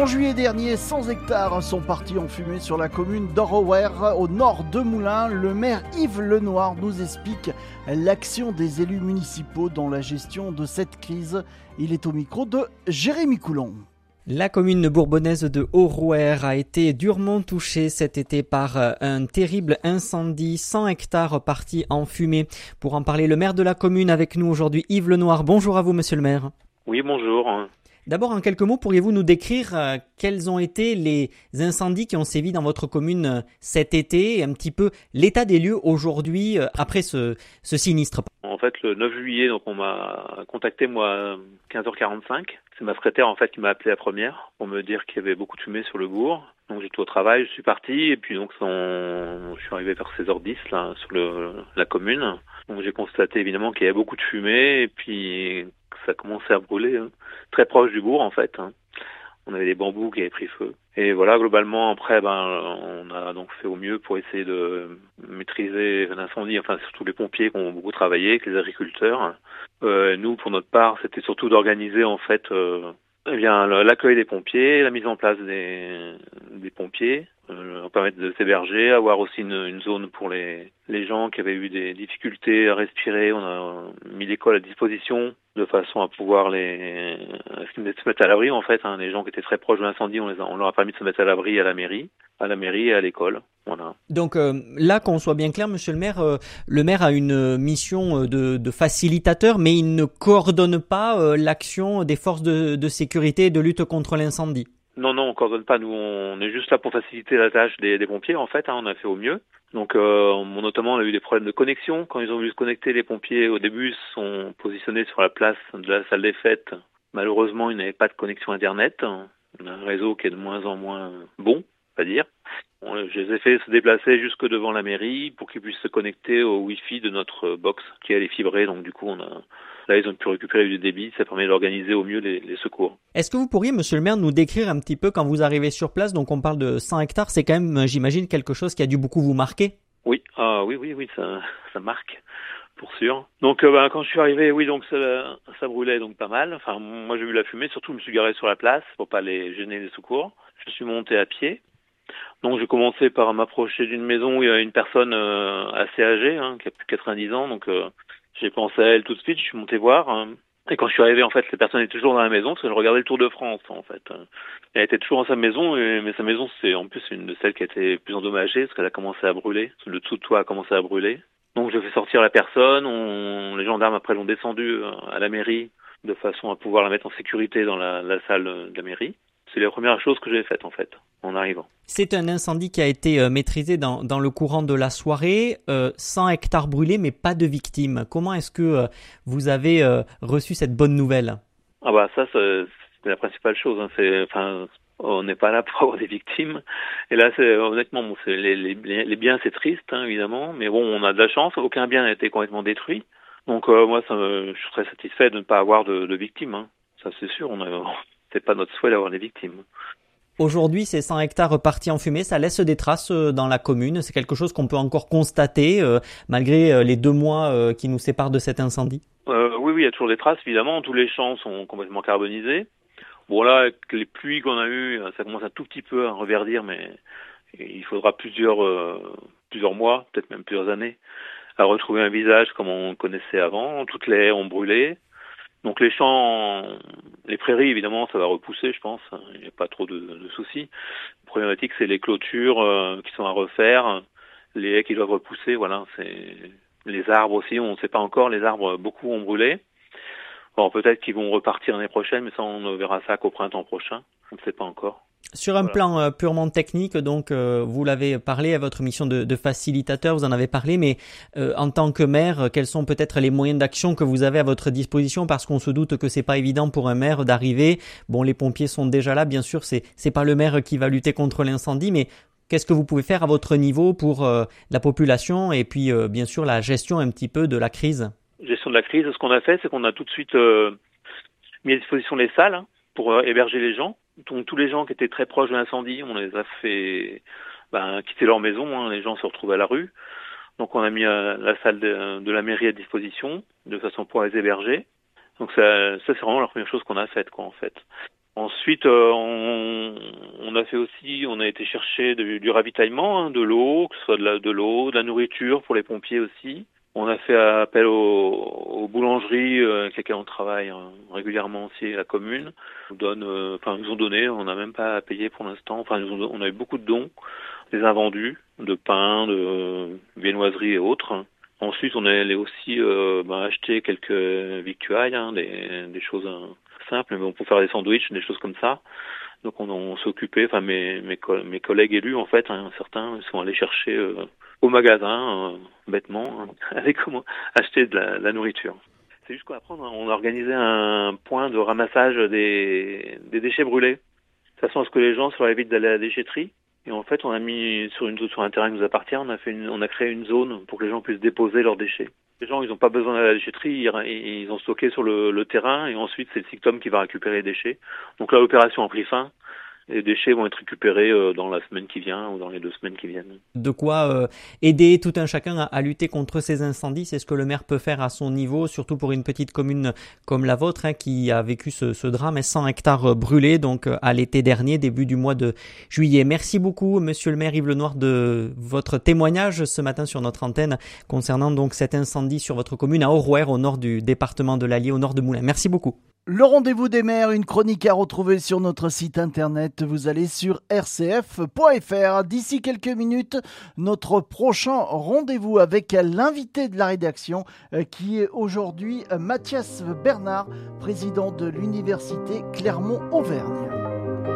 En juillet dernier, 100 hectares sont partis en fumée sur la commune d'Orower, au nord de Moulins. Le maire Yves Lenoir nous explique l'action des élus municipaux dans la gestion de cette crise. Il est au micro de Jérémy Coulon. La commune bourbonnaise de Orower a été durement touchée cet été par un terrible incendie, 100 hectares partis en fumée. Pour en parler, le maire de la commune avec nous aujourd'hui, Yves Lenoir. Bonjour à vous, monsieur le maire. Oui, bonjour. D'abord, en quelques mots, pourriez-vous nous décrire quels ont été les incendies qui ont sévi dans votre commune cet été et un petit peu l'état des lieux aujourd'hui après ce sinistre? En fait, le 9 juillet, donc on m'a contacté moi à 15h45. C'est ma secrétaire en fait qui m'a appelé la première pour me dire qu'il y avait beaucoup de fumée sur le bourg. Donc j'étais au travail, je suis parti et puis donc je suis arrivé vers 16h10 là sur la commune. Donc j'ai constaté évidemment qu'il y avait beaucoup de fumée et puis que ça commençait à brûler très proche du bourg en fait. On avait des bambous qui avaient pris feu. Et voilà, globalement, après, on a donc fait au mieux pour essayer de maîtriser l'incendie, enfin, surtout les pompiers qui ont beaucoup travaillé, avec les agriculteurs. Nous, pour notre part, c'était surtout d'organiser, en fait, l'accueil des pompiers, la mise en place des pompiers, leur permettre de s'héberger, avoir aussi une zone pour les gens qui avaient eu des difficultés à respirer. On a mis l'école à disposition de façon à pouvoir se mettre à l'abri en fait. Les gens qui étaient très proches de l'incendie, on leur a permis de se mettre à l'abri à la mairie et à l'école. Voilà. Donc là, qu'on soit bien clair, monsieur le maire a une mission de facilitateur, mais il ne coordonne pas l'action des forces de sécurité et de lutte contre l'incendie. Non, on coordonne pas. Nous, on est juste là pour faciliter la tâche des pompiers, en fait. On a fait au mieux. Donc, notamment, on a eu des problèmes de connexion. Quand ils ont voulu se connecter, les pompiers, au début, sont positionnés sur la place de la salle des fêtes. Malheureusement, ils n'avaient pas de connexion Internet. On a un réseau qui est de moins en moins bon, on va dire. Je les ai fait se déplacer jusque devant la mairie pour qu'ils puissent se connecter au Wi-Fi de notre box qui est fibrée. Donc, du coup, là, ils ont pu récupérer du débit. Ça permet d'organiser au mieux les secours. Est-ce que vous pourriez, monsieur le maire, nous décrire un petit peu quand vous arrivez sur place? Donc, on parle de 100 hectares. C'est quand même, j'imagine, quelque chose qui a dû beaucoup vous marquer. Oui, oui, ça marque, pour sûr. Donc, quand je suis arrivé, oui, donc ça brûlait donc pas mal. Enfin, moi, j'ai vu la fumée. Surtout, je me suis garé sur la place pour pas les gêner les secours. Je suis monté à pied. Donc j'ai commencé par m'approcher d'une maison où il y a une personne assez âgée, qui a plus de 90 ans. Donc j'ai pensé à elle tout de suite, je suis monté voir. Et quand je suis arrivé, en fait, la personne était toujours dans la maison, parce que je regardais le Tour de France, en fait. Elle était toujours dans sa maison, mais sa maison, c'est une de celles qui a été plus endommagée, parce qu'elle a commencé à brûler. Le dessous de toit a commencé à brûler. Donc je fais sortir la personne, les gendarmes après l'ont descendue à la mairie, de façon à pouvoir la mettre en sécurité dans la salle de la mairie. C'est la première chose que j'ai faite, en fait, en arrivant. C'est un incendie qui a été maîtrisé dans le courant de la soirée. 100 hectares brûlés, mais pas de victimes. Comment est-ce que vous avez reçu cette bonne nouvelle? Ça, c'est la principale chose. On n'est pas là pour avoir des victimes. Et là, honnêtement, les biens, c'est triste, évidemment. Mais bon, on a de la chance. Aucun bien n'a été complètement détruit. Donc, moi, je suis très satisfait de ne pas avoir de victimes. Ça, c'est sûr. C'est pas notre souhait d'avoir des victimes. Aujourd'hui, ces 100 hectares partis en fumée, ça laisse des traces dans la commune. C'est quelque chose qu'on peut encore constater malgré les 2 mois qui nous séparent de cet incendie. Oui, il y a toujours des traces, évidemment. Tous les champs sont complètement carbonisés. Bon, là, avec les pluies qu'on a eues, ça commence un tout petit peu à reverdir, mais il faudra plusieurs mois, peut-être même plusieurs années, à retrouver un visage comme on connaissait avant. Toutes les haies ont brûlé. Donc les champs, les prairies, évidemment, ça va repousser, je pense. Il n'y a pas trop de soucis. La problématique, c'est les clôtures qui sont à refaire, les haies qui doivent repousser. Voilà, c'est les arbres aussi. On ne sait pas encore. Les arbres, beaucoup ont brûlé. Alors peut-être qu'ils vont repartir l'année prochaine, mais ça, on ne verra ça qu'au printemps prochain. On ne sait pas encore. Sur un plan purement technique, donc vous l'avez parlé à votre mission de facilitateur, vous en avez parlé, mais en tant que maire, quels sont peut-être les moyens d'action que vous avez à votre disposition? Parce qu'on se doute que c'est pas évident pour un maire d'arriver. Bon, les pompiers sont déjà là, bien sûr, c'est pas le maire qui va lutter contre l'incendie, mais qu'est-ce que vous pouvez faire à votre niveau pour la population et puis bien sûr la gestion un petit peu de la crise? Gestion de la crise, ce qu'on a fait, c'est qu'on a tout de suite mis à disposition les salles pour héberger les gens. Donc tous les gens qui étaient très proches de l'incendie, on les a fait quitter leur maison. Les gens se retrouvaient à la rue. Donc on a mis la salle de la mairie à disposition de façon pour les héberger. Donc ça c'est vraiment la première chose qu'on a faite, en fait. Ensuite, on a été chercher du ravitaillement, de l'eau, que ce soit de la nourriture pour les pompiers aussi. On a fait appel aux boulangeries avec lesquelles on travaille régulièrement aussi à la commune. Ils nous ont donné, on n'a même pas à payer pour l'instant. On a eu beaucoup de dons, des invendus, de pain, de viennoiseries et autres. Ensuite, on est allé aussi acheter quelques victuailles, des choses simples, mais pour faire des sandwichs, des choses comme ça. Donc on s'est occupé, mes collègues élus en fait, certains sont allés chercher au magasin bêtement avec acheter de la nourriture. C'est juste qu'après on a organisé un point de ramassage des déchets brûlés, de façon à ce que les gens soient évitent d'aller à la déchetterie. Et en fait, on a mis sur un terrain qui nous appartient, on a créé une zone pour que les gens puissent déposer leurs déchets. Les gens, ils n'ont pas besoin d'aller à la déchetterie, ils ont stocké sur le terrain et ensuite c'est le SICTOM qui va récupérer les déchets. Donc là, l'opération a pris fin. Les déchets vont être récupérés dans la semaine qui vient ou dans les 2 semaines qui viennent. De quoi aider tout un chacun à lutter contre ces incendies, c'est ce que le maire peut faire à son niveau, surtout pour une petite commune comme la vôtre qui a vécu ce drame, 100 hectares brûlés donc à l'été dernier, début du mois de juillet. Merci beaucoup monsieur le maire Yves Lenoir de votre témoignage ce matin sur notre antenne concernant donc cet incendie sur votre commune à Arouer, au nord du département de l'Allier, au nord de Moulins. Merci beaucoup. Le rendez-vous des maires, une chronique à retrouver sur notre site internet. Vous allez sur rcf.fr. D'ici quelques minutes, notre prochain rendez-vous avec l'invité de la rédaction qui est aujourd'hui Mathias Bernard, président de l'université Clermont-Auvergne.